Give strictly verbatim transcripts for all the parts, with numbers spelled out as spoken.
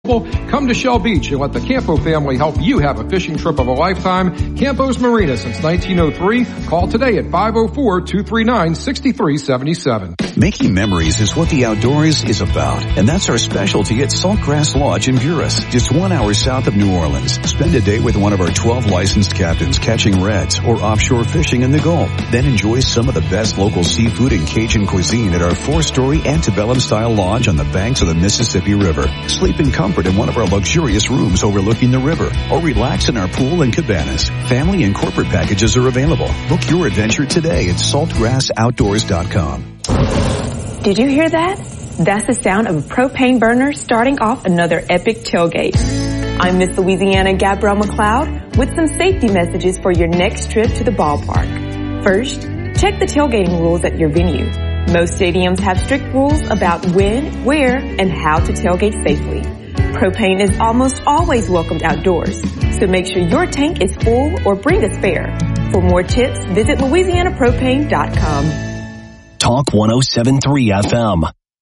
Come to Shell Beach and let the Campo family help you have a fishing trip of a lifetime. Campo's Marina since nineteen oh three. Call today at five oh four, two three nine, six three seven seven. Making memories is what the outdoors is about, and that's our specialty at Saltgrass Lodge in Buras, just one hour south of New Orleans. Spend a day with one of our twelve licensed captains catching reds or offshore fishing in the Gulf. Then enjoy some of the best local seafood and Cajun cuisine at our four-story antebellum-style lodge on the banks of the Mississippi River. Sleep in comfort in one of our luxurious rooms overlooking the river, or relax in our pool and cabanas. Family and corporate packages are available. Book your adventure today at saltgrass outdoors dot com. Did you hear that? That's the sound of a propane burner starting off another epic tailgate. I'm Miss Louisiana Gabrielle McLeod with some safety messages for your next trip to the ballpark. First, check the tailgating rules at your venue. Most stadiums have strict rules about when, where, and how to tailgate safely. Propane is almost always welcomed outdoors, so make sure your tank is full or bring a spare. For more tips, visit louisiana propane dot com. Talk one oh seven point three F M.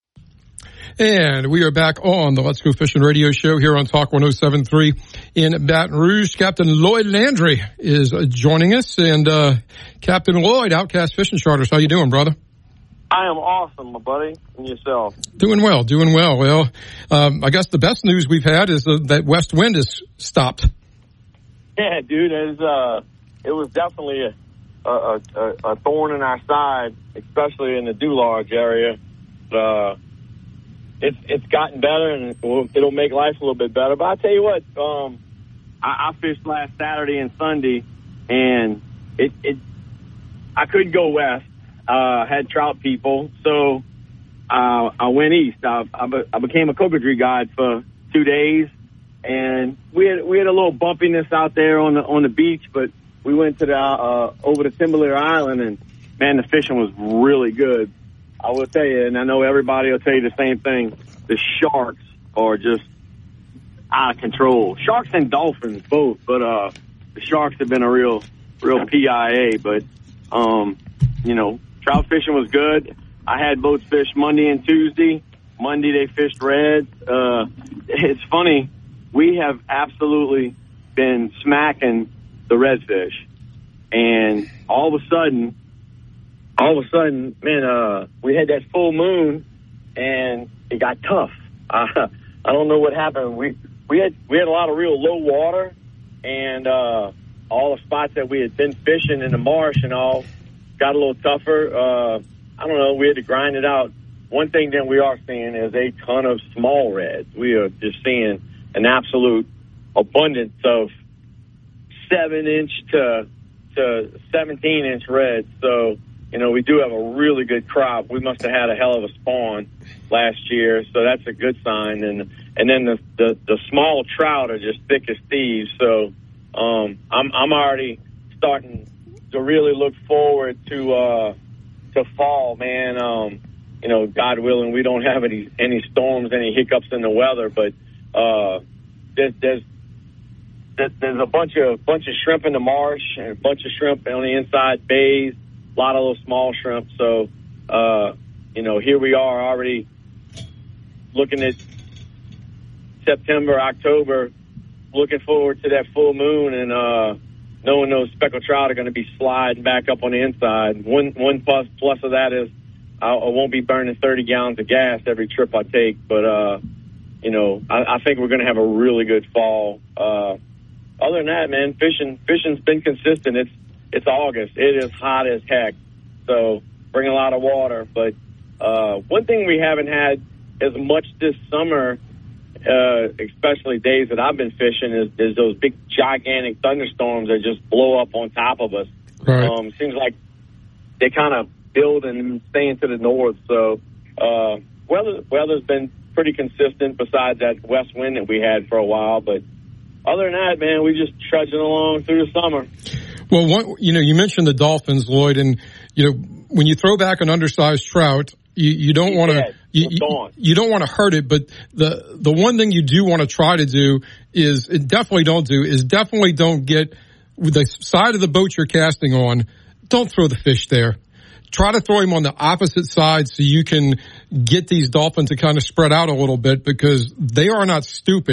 And we are back on the Let's Go Fishing radio show here on Talk one oh seven point three in Baton Rouge. Captain Lloyd Landry is joining us. And uh Captain Lloyd, Outcast Fishing Charters, how you doing, brother? I am awesome, my buddy, and yourself. Doing well, doing well. Well, um, I guess the best news we've had is uh, that west wind has stopped. Yeah, dude, it was, uh, it was definitely a, a, a, a thorn in our side, especially in the Dularge area. Uh, it's it's gotten better, and it'll, it'll make life a little bit better. But I tell you what, um, I, I fished last Saturday and Sunday, and it, it I couldn't go west. Uh, had trout people, so uh, I went east. I, I, be, I became a cocodrie guide for two days, and we had we had a little bumpiness out there on the on the beach, but we went to the uh, over to Timberlair Island, and man, the fishing was really good. I will tell you, and I know everybody will tell you the same thing. The sharks are just out of control. Sharks and dolphins both, but uh, the sharks have been a real real P I A. But um, you know. Trout fishing was good. I had boats fish Monday and Tuesday. Monday they fished reds. Uh, it's funny. We have absolutely been smacking the redfish. And all of a sudden, all of a sudden, man, uh, we had that full moon and it got tough. Uh, I don't know what happened. We, we had, we had a lot of real low water, and, uh, all the spots that we had been fishing in the marsh and all got a little tougher. Uh, I don't know. We had to grind it out. One thing that we are seeing is a ton of small reds. We are just seeing an absolute abundance of seven inch to to seventeen inch reds. So, you know, we do have a really good crop. We must have had a hell of a spawn last year, so that's a good sign. And and then the the, the small trout are just thick as thieves. So um, I'm I'm already starting to really look forward to uh, to fall, man. Um, you know, God willing, we don't have any any storms, any hiccups in the weather, but uh, there's, there's there's a bunch of bunch of shrimp in the marsh and a bunch of shrimp on the inside bays, a lot of those small shrimp. So, uh, you know, here we are already looking at September, October, looking forward to that full moon, and uh, knowing those speckled trout are going to be sliding back up on the inside. One one plus plus of that is I, I won't be burning thirty gallons of gas every trip I take. But uh, you know, I, I think we're going to have a really good fall. Uh, other than that, man, fishing fishing's been consistent. It's it's August. It is hot as heck, so bring a lot of water. But uh, one thing we haven't had as much this summer, Uh, especially days that I've been fishing, is, is those big, gigantic thunderstorms that just blow up on top of us. Right. Um, seems like they kind of build and staying to the north. So uh, weather weather's been pretty consistent besides that west wind that we had for a while. But other than that, man, we just trudging along through the summer. Well, one, you know, you mentioned the dolphins, Lloyd, and you know, when you throw back an undersized trout, you, you don't want to you, you, you don't want to hurt it. But the the one thing you do want to try to do is, and definitely don't do, is definitely don't get with the side of the boat you're casting on. Don't throw the fish there. Try to throw him on the opposite side so you can get these dolphins to kind of spread out a little bit, because they are not stupid.